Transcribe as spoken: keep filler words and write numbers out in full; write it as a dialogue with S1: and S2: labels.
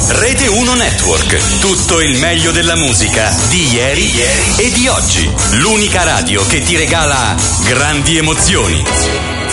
S1: Rete uno Network. Tutto il meglio della musica di ieri, di ieri e di oggi. L'unica radio che ti regala grandi emozioni.